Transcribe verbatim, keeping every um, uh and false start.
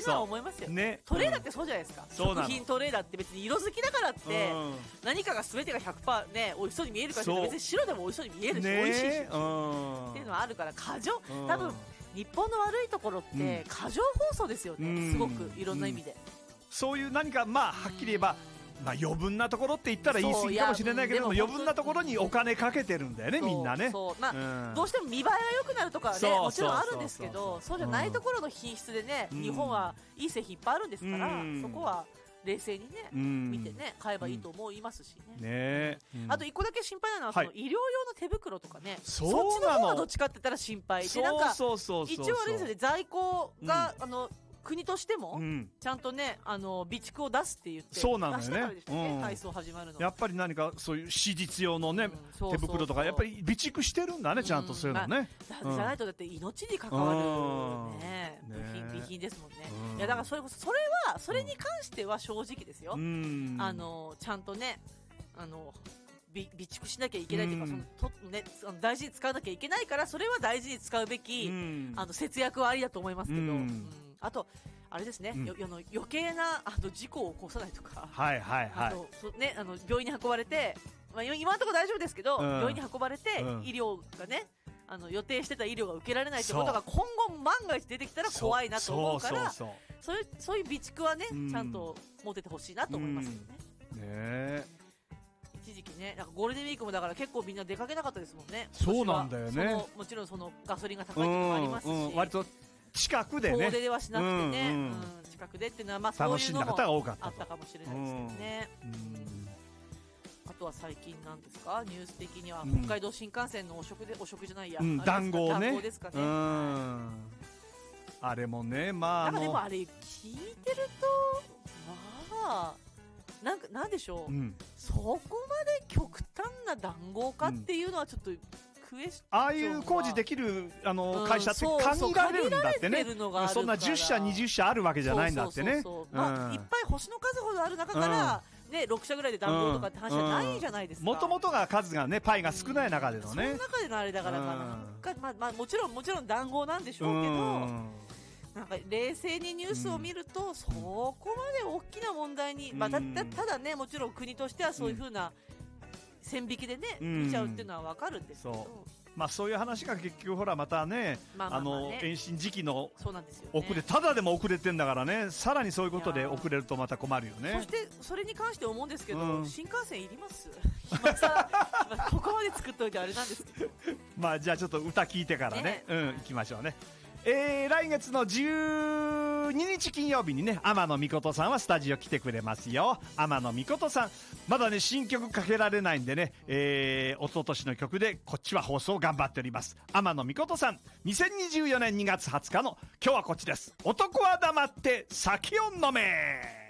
いうのは思いますよ、 ね、 トレーダーってそうじゃないですか、食品トレーダーって別に色好きだからって、うん、何かが全てが ひゃくパーセント ね美味しそうに見えるかって別に白でも美味しそうに見えるし、ね、美味しいし、うん、っていうのはあるから過剰、うん、多分日本の悪いところって過剰放送ですよね、うん、すごくいろんな意味で、うん、 そういう何かまあはっきり言えば、うん、まあ、余分なところって言ったら言い過ぎかもしれないけれども、余分なところにお金かけてるんだよね、みんなね。 そうそう、まあうん、どうしても見栄えが良くなるとかはねもちろんあるんですけど、そうじゃないところの品質でね、うん、日本はいい製品いっぱいあるんですから、うん、そこは冷静にね、うん、見てね買えばいいと思いますしね。 うんねうん、 あと一個だけ心配なのは、はい、その医療用の手袋とかね、 そっちの方がどっちかって言ったら心配で、なんか一応あれですよね、在庫が、うん、あの国としてもちゃんとね、あの備蓄を出すって言って、 そうなんだよね、 明日からでしたっけ、うん、配送始まるの。 やっぱり何かそういう史実用のね、うん、そうそうそう手袋とかやっぱり備蓄してるんだね、ちゃんとそういうのね、 うんまあ、じゃないとだって命に関わる、ね、部品、備品ですもんね。いやだからそれこそそれはそれに関しては正直ですよ、うん、あのちゃんとねあの備蓄しなきゃいけないというか、そのと、ね、大事に使わなきゃいけないから、それは大事に使うべき、うん、あの節約はありだと思いますけど、うんうん、あとあれですね、うん、よあの余計なあの事故を起こさないとか、 はいはいはい、 あのそね、あの病院に運ばれて、まあ、今のところ大丈夫ですけど、うん、病院に運ばれて、うん、医療がねあの予定してた医療が受けられないということが今後万が一出てきたら怖いなと思うから、そうそうそうそういう、そういう備蓄はね、うん、ちゃんと持っててほしいなと思いますよね。 うん、ねえ一時期ね、なんかゴールデンウィークもだから結構みんな出かけなかったですもんね。 そうなんだよね。 そのもちろんそのガソリンが高いっていうのもありますし、うんうん、 割と近くでね、 遠出ではしなくてね、うんうん、近くでっていうのはまあそういうのもあったかもしれないですけどね。うんうんあとは最近なんですか、ニュース的には北海道新幹線の汚職で、汚職じゃないや、 うん、談合ね、 談合ですかね。 うん、あれもね、まあなんかでもあれ聞いてるとまあなんかなんでしょう、うん、そこまで極端な談合かっていうのはちょっと、うんああいう工事できるあの会社って限られるんだってね、そんなじゅっしゃにじゅっしゃあるわけじゃないんだってね、いっぱい星の数ほどある中から、うんね、ろくしゃぐらいで談合とかって話じゃないじゃないですか。 もともとが数がねパイが少ない中でのね、うん、その中でのあれだからかな、うんまあまあ、もちろんもちろん談合なんでしょうけど、うん、なんか冷静にニュースを見ると、うん、そこまで大きな問題に、うんまあ、た, ただねもちろん国としてはそういうふうな、うん線引きでね、うん、見ちゃうっていうのは分かるんですけど、 そうまあ、そういう話が結局ほらまたね、まあまあまあね、あの延伸時期のそうなんですよ、ね、 遅れただでも遅れてんだからね、さらにそういうことで遅れるとまた困るよね。 そしてそれに関して思うんですけど、うん、新幹線いります今さここまで作っといてあれなんですけどまあじゃあちょっと歌聞いてからね、ねうん、行きましょうね。えー、来月のじゅうににち金曜日にね天野美琴さんはスタジオ来てくれますよ。天野美琴さんまだね新曲かけられないんでね、えー、一昨年の曲でこっちは放送頑張っております。天野美琴さんにせんにじゅうよねんにがつはつかの今日はこっちです。男は黙って酒を飲め。